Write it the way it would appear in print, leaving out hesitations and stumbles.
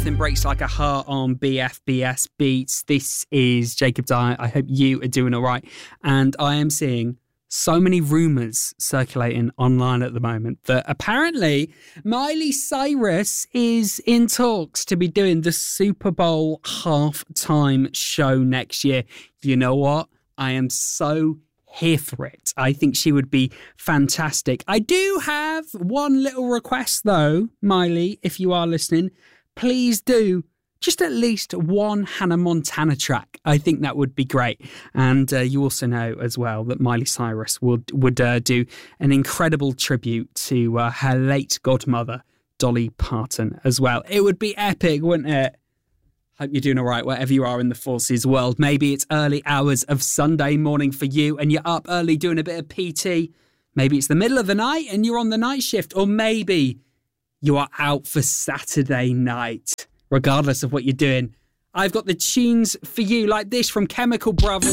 Nothing Breaks Like a Heart on BFBS Beats. This is Jacob Dyer. I hope you are doing all right. And I am seeing so many rumours circulating online at the moment that apparently Miley Cyrus is in talks to be doing the Super Bowl halftime show next year. You know what? I am so here for it. I think she would be fantastic. I do have one little request though, Miley, if you are listening, please do just at least one Hannah Montana track. I think that would be great. And you also know as well that Miley Cyrus would do an incredible tribute to her late godmother, Dolly Parton, as well. It would be epic, wouldn't it? Hope you're doing all right wherever you are in the forces world. Maybe it's early hours of Sunday morning for you and you're up early doing a bit of PT. Maybe it's the middle of the night and you're on the night shift. Or maybe you are out for Saturday night. Regardless of what you're doing, I've got the tunes for you like this from Chemical Brothers.